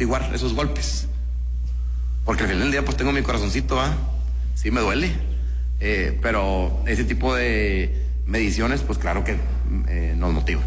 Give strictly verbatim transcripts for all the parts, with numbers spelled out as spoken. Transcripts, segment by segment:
amortiguar esos golpes. Porque al final del día pues tengo mi corazoncito, ¿va? Sí me duele. Eh, pero ese tipo de mediciones pues claro que eh, nos motiva.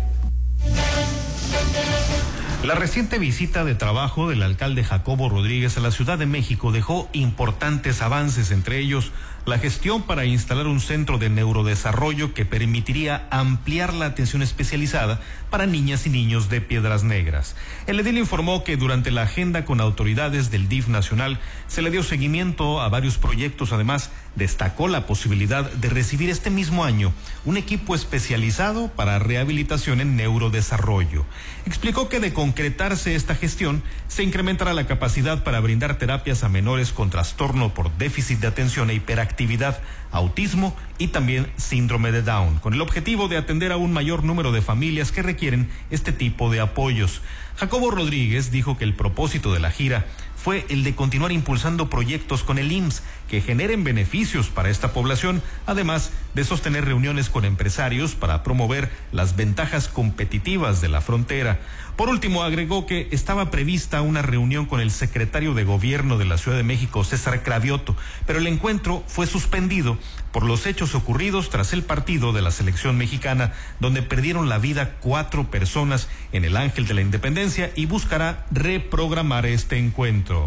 La reciente visita de trabajo del alcalde Jacobo Rodríguez a la Ciudad de México dejó importantes avances, entre ellos la gestión para instalar un centro de neurodesarrollo que permitiría ampliar la atención especializada para niñas y niños de Piedras Negras. El edil informó que durante la agenda con autoridades del D I F nacional se le dio seguimiento a varios proyectos. Además, destacó la posibilidad de recibir este mismo año un equipo especializado para rehabilitación en neurodesarrollo. Explicó que de concretarse esta gestión, se incrementará la capacidad para brindar terapias a menores con trastorno por déficit de atención e hiperactividad, autismo y también síndrome de Down, con el objetivo de atender a un mayor número de familias que requieren este tipo de apoyos. Jacobo Rodríguez dijo que el propósito de la gira fue el de continuar impulsando proyectos con el I M S S que generen beneficios para esta población, además de sostener reuniones con empresarios para promover las ventajas competitivas de la frontera. Por último, agregó que estaba prevista una reunión con el secretario de Gobierno de la Ciudad de México, César Cravioto, pero el encuentro fue suspendido por los hechos ocurridos tras el partido de la selección mexicana, donde perdieron la vida cuatro personas en el Ángel de la Independencia, y buscará reprogramar este encuentro.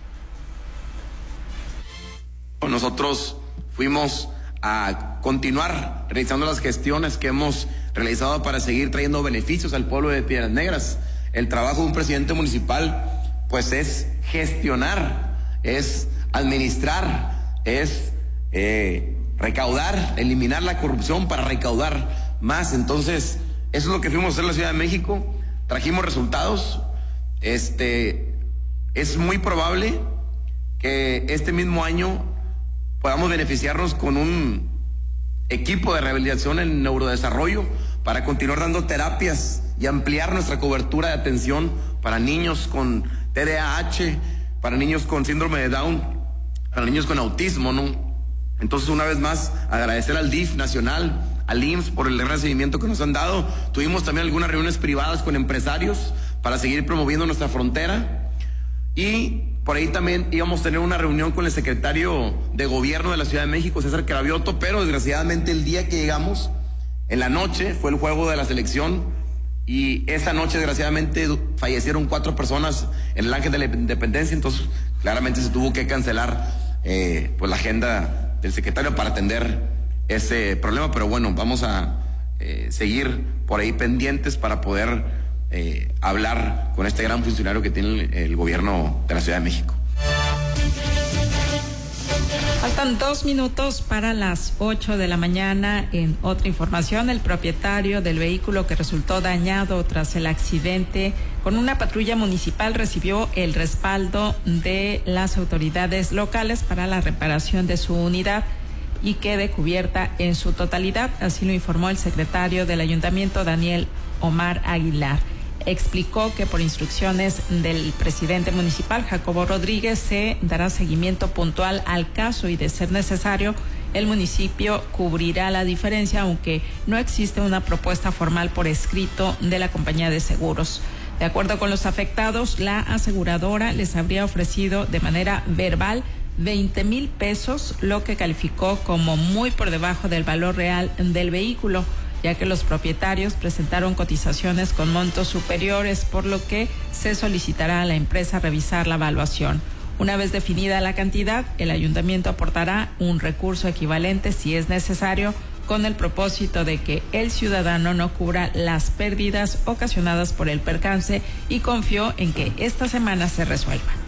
Nosotros fuimos a continuar realizando las gestiones que hemos realizado para seguir trayendo beneficios al pueblo de Piedras Negras. El trabajo de un presidente municipal pues es gestionar, es administrar, es eh, recaudar, eliminar la corrupción para recaudar más. Entonces, eso es lo que fuimos a hacer en la Ciudad de México. Trajimos resultados. Este, es muy probable que este mismo año podamos beneficiarnos con un equipo de rehabilitación en neurodesarrollo para continuar dando terapias y ampliar nuestra cobertura de atención para niños con T D A H, para niños con síndrome de Down, para niños con autismo, ¿no? Entonces, una vez más, agradecer al D I F nacional, al I M S S por el gran recibimiento que nos han dado. Tuvimos también algunas reuniones privadas con empresarios para seguir promoviendo nuestra frontera, y por ahí también íbamos a tener una reunión con el secretario de Gobierno de la Ciudad de México, César Cravioto, pero desgraciadamente el día que llegamos, en la noche, fue el juego de la selección, y esa noche desgraciadamente fallecieron cuatro personas en el Ángel de la Independencia. Entonces claramente se tuvo que cancelar eh, pues la agenda del secretario para atender ese problema, pero bueno, vamos a eh, seguir por ahí pendientes para poder Eh, hablar con este gran funcionario que tiene el, el gobierno de la Ciudad de México. Faltan dos minutos para las ocho de la mañana. En otra información, el propietario del vehículo que resultó dañado tras el accidente con una patrulla municipal recibió el respaldo de las autoridades locales para la reparación de su unidad y quede cubierta en su totalidad. Así lo informó el secretario del ayuntamiento, Daniel Omar Aguilar. Explicó que por instrucciones del presidente municipal, Jacobo Rodríguez, se dará seguimiento puntual al caso y, de ser necesario, el municipio cubrirá la diferencia, aunque no existe una propuesta formal por escrito de la compañía de seguros. De acuerdo con los afectados, la aseguradora les habría ofrecido de manera verbal veinte mil pesos, lo que calificó como muy por debajo del valor real del vehículo, ya que los propietarios presentaron cotizaciones con montos superiores, por lo que se solicitará a la empresa revisar la evaluación. Una vez definida la cantidad, el ayuntamiento aportará un recurso equivalente si es necesario, con el propósito de que el ciudadano no cubra las pérdidas ocasionadas por el percance, y confió en que esta semana se resuelva.